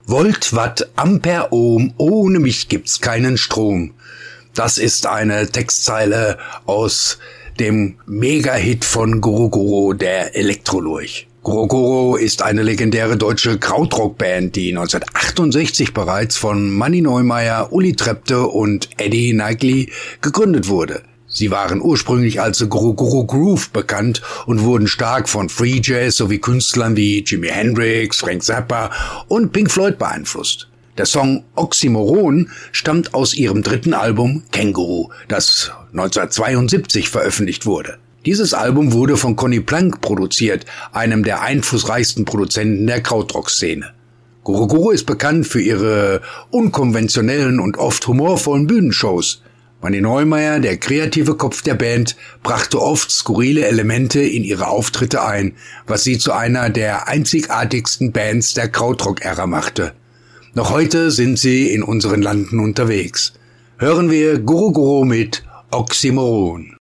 Volt, Watt, Ampere, Ohm, ohne mich gibt's keinen Strom. Das ist eine Textzeile aus dem Mega-Hit von Goro Goro, der Elektrolurch. Goro Goro ist eine legendäre deutsche Krautrock-Band, die 1968 bereits von Manni Neumeier, Uli Trepte und Eddie Nightly gegründet wurde. Sie waren ursprünglich als Goro Goro Groove bekannt und wurden stark von Free Jazz sowie Künstlern wie Jimi Hendrix, Frank Zappa und Pink Floyd beeinflusst. Der Song Oxymoron stammt aus ihrem dritten Album Känguru, das 1972 veröffentlicht wurde. Dieses Album wurde von Conny Plank produziert, einem der einflussreichsten Produzenten der Krautrock-Szene. Goro Goro ist bekannt für ihre unkonventionellen und oft humorvollen Bühnenshows. Manni Neumeier, der kreative Kopf der Band, brachte oft skurrile Elemente in ihre Auftritte ein, was sie zu einer der einzigartigsten Bands der Krautrock-Ära machte. Noch heute sind sie in unseren Landen unterwegs. Hören wir Goro Goro mit Oxymoron.